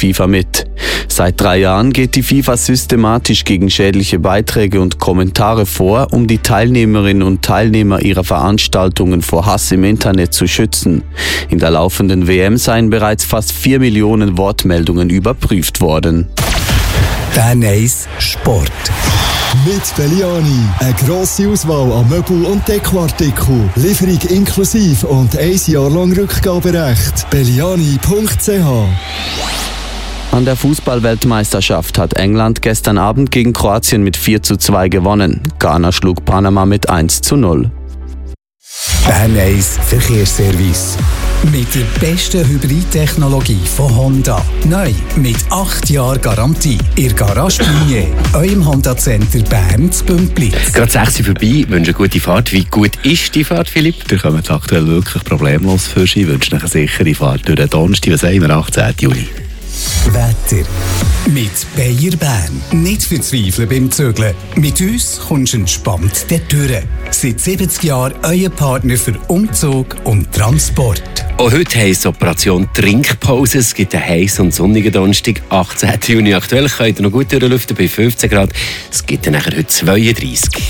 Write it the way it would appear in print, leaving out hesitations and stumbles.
FIFA mit. Seit 3 Jahren geht die FIFA systematisch gegen schädliche Beiträge und Kommentare vor, um die Teilnehmerinnen und Teilnehmer ihrer Veranstaltungen vor Hass im Internet zu schützen. In der laufenden WM seien bereits fast 4 Millionen Wortmeldungen überprüft worden. Bern 1 Sport. Mit Belliani. Eine grosse Auswahl an Möbel- und Dekoartikeln. Lieferung inklusive und 1 Jahr lang Rückgaberecht. Belliani.ch. An der Fußball-Weltmeisterschaft hat England gestern Abend gegen Kroatien mit 4:2 gewonnen. Ghana schlug Panama mit 1:0. Bern 1 Verkehrsservice. Mit der besten Hybridtechnologie von Honda. Neu mit 8 Jahren Garantie. Ihr Garage Pinier, eurem Honda-Center Bern zu Bümpliz. Gerade 6 Uhr vorbei, wünsche eine gute Fahrt. Wie gut ist die Fahrt, Philipp? Wir kommen aktuell wirklich problemlos für Sie. Ich wünsche eine sichere Fahrt durch den Donnerstag, was haben wir, 18. Juli. Wetter. Mit Bayer Bern. Nicht verzweifeln beim Zügeln. Mit uns kommst du entspannt durch. Seit 70 Jahren euer Partner für Umzug und Transport. Auch heute heisst Operation Trinkpause. Es gibt einen heißen und sonnigen Donnerstag, 18. Juni. Aktuell könnt ihr noch gut durchlüften bei 15 Grad. Es gibt dann nachher heute 32.